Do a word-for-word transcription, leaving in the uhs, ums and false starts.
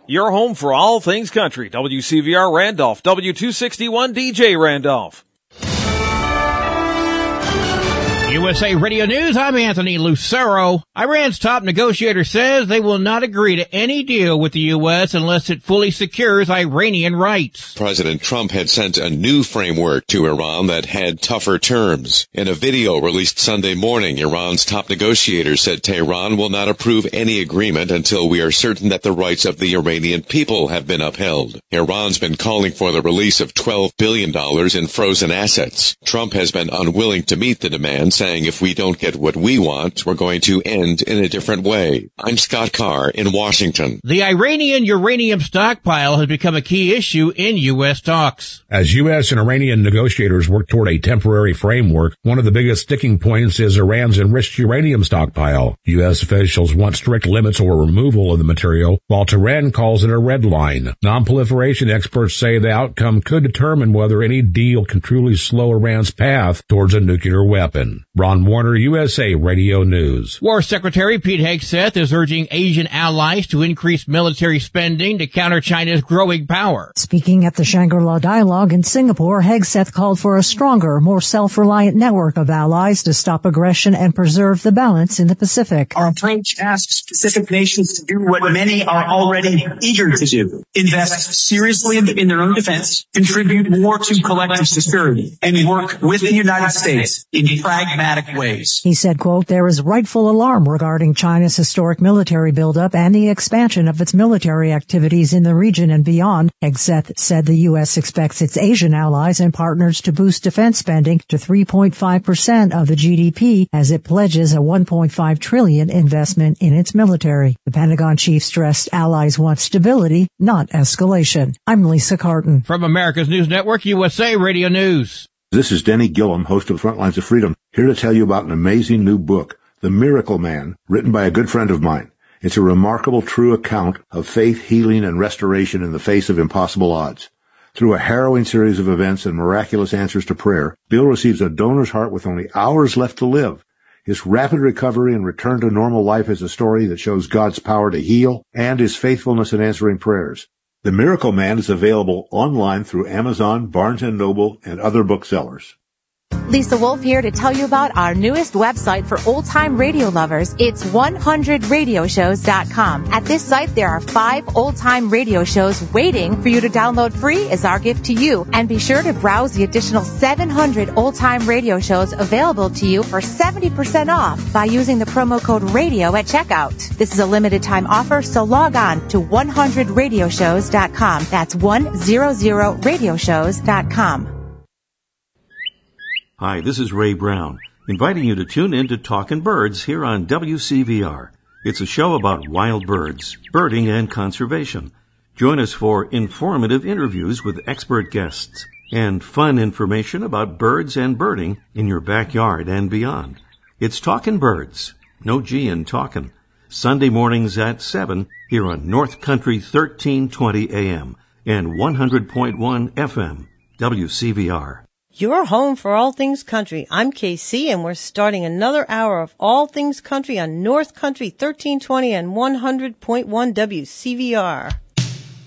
Your home for all things country. W C V R Randolph, W two sixty-one D J Randolph. U S A Radio News, I'm Anthony Lucero. Iran's top negotiator says they will not agree to any deal with the U S unless it fully secures Iranian rights. President Trump had sent a new framework to Iran that had tougher terms. In a video released Sunday morning, Iran's top negotiator said Tehran will not approve any agreement until we are certain that the rights of the Iranian people have been upheld. Iran's been calling for the release of twelve billion dollars in frozen assets. Trump has been unwilling to meet the demands, saying if we don't get what we want, we're going to end in a different way. I'm Scott Carr in Washington. The Iranian uranium stockpile has become a key issue in U S talks. As U S and Iranian negotiators work toward a temporary framework, one of the biggest sticking points is Iran's enriched uranium stockpile. U S officials want strict limits or removal of the material, while Tehran calls it a red line. Non-proliferation experts say the outcome could determine whether any deal can truly slow Iran's path towards a nuclear weapon. Ron Warner, U S A Radio News. War Secretary Pete Hegseth is urging Asian allies to increase military spending to counter China's growing power. Speaking at the Shangri-La Dialogue in Singapore, Hegseth called for a stronger, more self-reliant network of allies to stop aggression and preserve the balance in the Pacific. Our approach asks Pacific nations to do what many are already eager to do: invest seriously in, in their own defense, contribute more to collective security, and work with the United States in pragmatic ways. He said, quote, there is rightful alarm regarding China's historic military buildup and the expansion of its military activities in the region and beyond. Hegseth said the U S expects its Asian allies and partners to boost defense spending to three point five percent of the G D P as it pledges a one point five trillion dollars investment in its military. The Pentagon chief stressed allies want stability, not escalation. I'm Lisa Carton. From America's News Network, U S A Radio News. This is Denny Gillum, host of Frontlines of Freedom, here to tell you about an amazing new book, The Miracle Man, written by a good friend of mine. It's a remarkable, true account of faith, healing, and restoration in the face of impossible odds. Through a harrowing series of events and miraculous answers to prayer, Bill receives a donor's heart with only hours left to live. His rapid recovery and return to normal life is a story that shows God's power to heal and his faithfulness in answering prayers. The Miracle Man is available online through Amazon, Barnes and Noble, and other booksellers. Lisa Wolf here to tell you about our newest website for old-time radio lovers. It's one hundred radio shows dot com. At this site, there are five old-time radio shows waiting for you to download free as our gift to you. And be sure to browse the additional seven hundred old-time radio shows available to you for seventy percent off by using the promo code RADIO at checkout. This is a limited-time offer, so log on to one hundred radio shows dot com. That's one hundred radio shows dot com. Hi, this is Ray Brown, inviting you to tune in to Talkin' Birds here on W C V R. It's a show about wild birds, birding, and conservation. Join us for informative interviews with expert guests and fun information about birds and birding in your backyard and beyond. It's Talkin' Birds, no G in talkin', Sunday mornings at seven here on North Country thirteen twenty A M and one hundred point one F M, W C V R. Your home for all things country. I'm K C, and we're starting another hour of all things country on North Country thirteen twenty and one hundred point one W C V R.